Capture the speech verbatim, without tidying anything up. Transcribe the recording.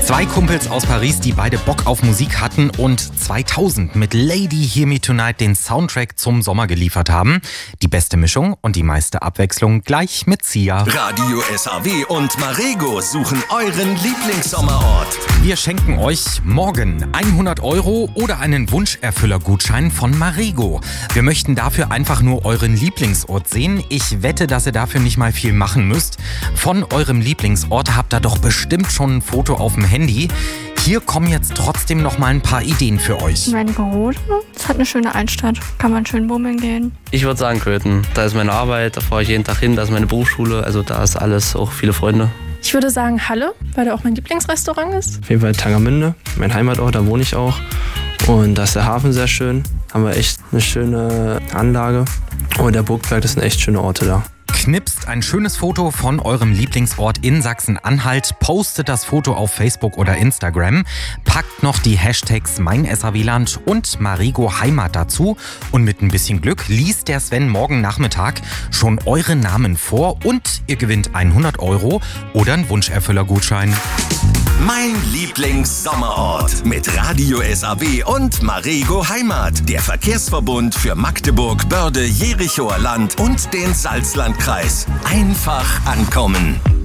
Zwei Kumpels aus Paris, die beide Bock auf Musik hatten und zweitausend mit Lady Hear Me Tonight den Soundtrack zum Sommer geliefert haben. Die beste Mischung und die meiste Abwechslung gleich mit Sia. Radio S A W und Marego suchen euren Lieblingssommerort. Wir schenken euch morgen hundert Euro oder einen Wunscherfüllergutschein von Marego. Wir möchten dafür einfach nur euren Lieblingsort sehen. Ich wette, dass ihr dafür nicht mal viel machen müsst. Von eurem Lieblingsort habt ihr doch bestimmt schon ein Foto auf dem Handy. Hier kommen jetzt trotzdem noch mal ein paar Ideen für euch. Meine Garode, das hat eine schöne Altstadt. Kann man schön bummeln gehen. Ich würde sagen Köthen. Da ist meine Arbeit, da fahre ich jeden Tag hin, da ist meine Berufsschule. Also da ist alles, auch viele Freunde. Ich würde sagen Halle, weil da auch mein Lieblingsrestaurant ist. Auf jeden Fall Tangermünde, mein Heimatort, da wohne ich auch. Und da ist der Hafen sehr schön. Haben wir echt eine schöne Anlage. Und der Burgberg, das sind echt schöne Orte da. Knipst ein schönes Foto von eurem Lieblingsort in Sachsen-Anhalt, postet das Foto auf Facebook oder Instagram, packt noch die Hashtags Mein S A W-Land und Marego Heimat dazu und mit ein bisschen Glück liest der Sven morgen Nachmittag schon eure Namen vor und ihr gewinnt hundert Euro oder einen Wunscherfüllergutschein. Mein Lieblingssommerort mit Radio S A W und Marego Heimat. Der Verkehrsverbund für Magdeburg, Börde, Jerichoer Land und den Salzlandkreis. Einfach ankommen.